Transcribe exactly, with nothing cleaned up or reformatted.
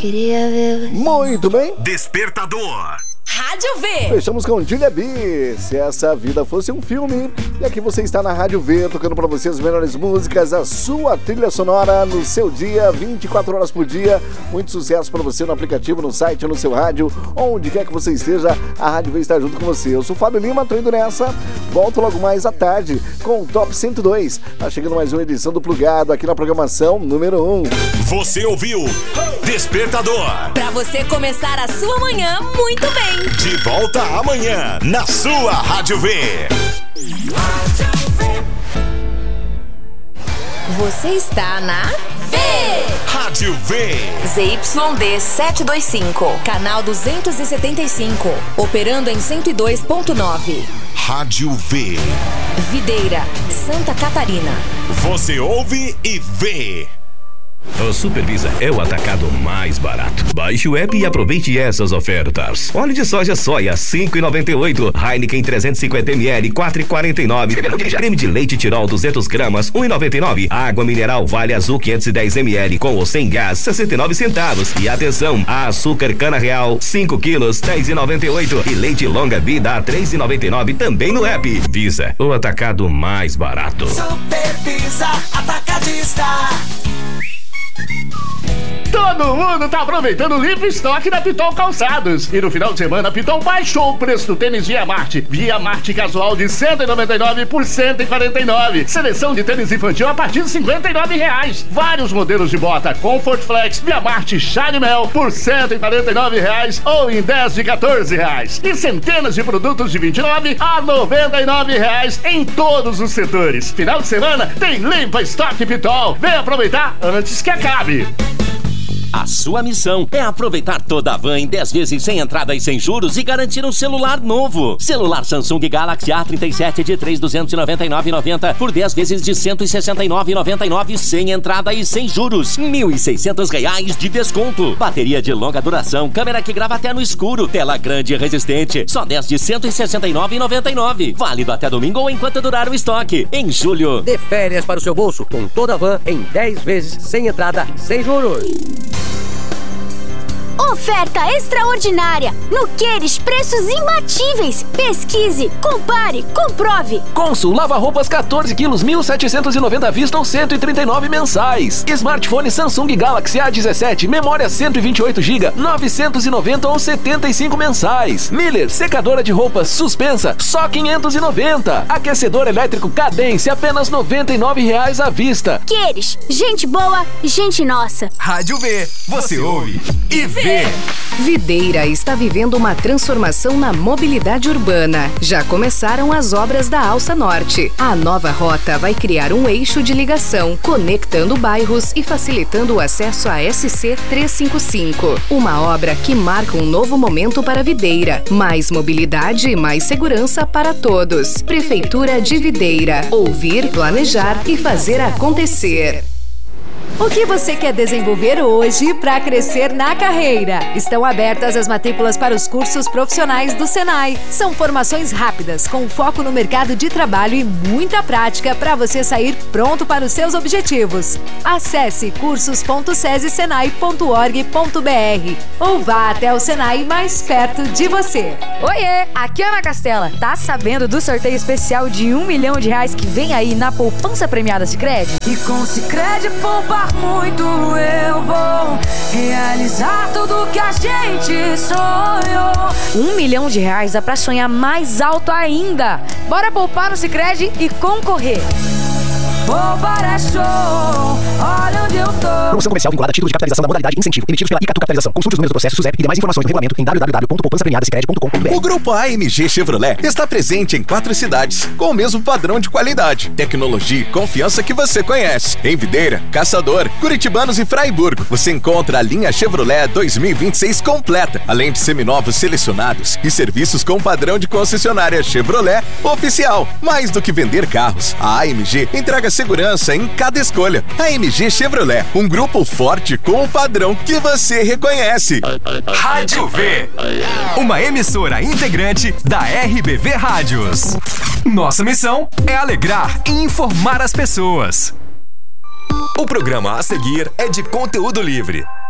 queria ver. Muito bem. Despertador. Rádio V. Fechamos com Julia B. Se essa vida fosse um filme. E aqui você está na Rádio V, tocando para você as melhores músicas, a sua trilha sonora no seu dia, vinte e quatro horas por dia. Muito sucesso para você no aplicativo, no site, no seu rádio, onde quer que você esteja, a Rádio V está junto com você. Eu sou o Fábio Lima, tô indo nessa. Volto logo mais à tarde com o Top cento e dois. Tá chegando mais uma edição do Plugado aqui na programação número um. Você ouviu Despertador. Pra você começar a sua manhã muito bem. De volta amanhã na sua Rádio V. Você está na V. Rádio V. Z Y D setecentos e vinte e cinco, canal duzentos e setenta e cinco, operando em cento e dois ponto nove. Rádio V. Videira, Santa Catarina. Você ouve e vê. O Supervisa é o atacado mais barato. Baixe o app e aproveite essas ofertas. Óleo de soja soia cinco reais e noventa e oito centavos. Heineken trezentos e cinquenta mililitros quatro reais e quarenta e nove centavos. Creme de leite Tirol duzentas gramas um real e noventa e nove centavos. Água mineral Vale Azul quinhentos e dez mililitros com ou sem gás sessenta e nove centavos. E atenção, açúcar cana real cinco quilos dez reais e noventa e oito centavos. E leite longa vida a três reais e noventa e nove centavos também no app. Visa, o atacado mais barato. Supervisa Atacadista. Todo mundo tá aproveitando o livre estoque da Pitol Calçados. E no final de semana, a Pitol baixou o preço do tênis Via Marte. Via Marte casual de cento e noventa e nove reais por cento e quarenta e nove reais. Seleção de tênis infantil a partir de cinquenta e nove reais. Vários modelos de bota Comfort Flex, Via Marte Shine Mel por cento e quarenta e nove reais ou em dez de quatorze reais. E centenas de produtos de vinte e nove a noventa e nove reais em todos os setores. Final de semana tem limpa estoque Pitol. Vem aproveitar antes que acabe. A sua missão é aproveitar toda a van em dez vezes sem entrada e sem juros e garantir um celular novo. Celular Samsung Galaxy A trinta e sete de três mil duzentos e noventa e nove reais e noventa centavos por dez vezes de cento e sessenta e nove reais e noventa e nove centavos sem entrada e sem juros. mil e seiscentos reais de desconto. Bateria de longa duração, câmera que grava até no escuro, tela grande e resistente. Só dez de cento e sessenta e nove reais e noventa e nove centavos. Válido até domingo ou enquanto durar o estoque. Em julho. Dê férias para o seu bolso com toda a van em dez vezes sem entrada e sem juros. Oferta extraordinária! No Queires, preços imbatíveis! Pesquise, compare, comprove! Consul lava-roupas quatorze quilos, mil setecentos e noventa à vista ou cento e trinta e nove mensais. Smartphone Samsung Galaxy A dezessete, memória cento e vinte e oito gigas, novecentos e noventa ou setenta e cinco mensais. Miller, secadora de roupas suspensa, só quinhentos e noventa. Aquecedor elétrico Cadence, apenas noventa e nove reais à vista. Queires, gente boa, gente nossa. Rádio V, você ouve e vê. Videira está vivendo uma transformação na mobilidade urbana. Já começaram as obras da Alça Norte. A nova rota vai criar um eixo de ligação, conectando bairros e facilitando o acesso à S C trezentos e cinquenta e cinco. Uma obra que marca um novo momento para Videira. Mais mobilidade e mais segurança para todos. Prefeitura de Videira. Ouvir, planejar e fazer acontecer. O que você quer desenvolver hoje para crescer na carreira? Estão abertas as matrículas para os cursos profissionais do Senai. São formações rápidas, com foco no mercado de trabalho e muita prática para você sair pronto para os seus objetivos. Acesse cursos ponto sesi senai ponto org ponto br ou vá até o Senai mais perto de você. Oiê, aqui é Ana Castela. Tá sabendo do sorteio especial de um milhão de reais que vem aí na poupança premiada Sicredi? E com o Sicredi poupa muito, eu vou realizar tudo que a gente sonhou. Um milhão de reais dá pra sonhar mais alto ainda. Bora poupar no Sicredi e concorrer. Poupar é show, olha onde eu tô. Promoção comercial vinculada a título de capitalização da modalidade incentivo, emitidos pela Icatu Capitalização. Consulte os números do processo SUSEP e demais informações no regulamento em w w w ponto poupança premiada sicredi ponto com ponto b r. O grupo A M G Chevrolet está presente em quatro cidades, com o mesmo padrão de qualidade, tecnologia e confiança que você conhece. Em Videira, Caçador, Curitibanos e Fraiburgo, você encontra a linha Chevrolet dois mil e vinte e seis completa, além de seminovos selecionados e serviços com padrão de concessionária Chevrolet oficial. Mais do que vender carros, a A M G entrega segurança em cada escolha. A M G Chevrolet, um grupo forte com o padrão que você reconhece. Rádio V, uma emissora integrante da R B V Rádios. Nossa missão é alegrar e informar as pessoas. O programa a seguir é de conteúdo livre.